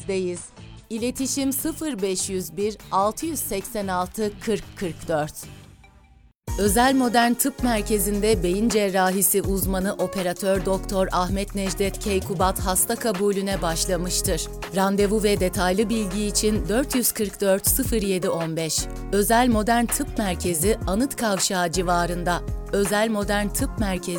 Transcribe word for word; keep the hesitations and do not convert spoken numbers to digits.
Merkez'deyiz. İletişim sıfır beş yüz bir altı seksen altı kırk kırk dört. Özel Modern Tıp Merkezi'nde beyin cerrahisi uzmanı operatör Doktor Ahmet Necdet Keykubat hasta kabulüne başlamıştır. Randevu ve detaylı bilgi için dört yüz kırk dört sıfır yedi on beş. Özel Modern Tıp Merkezi Anıt Kavşağı civarında. Özel Modern Tıp Merkezi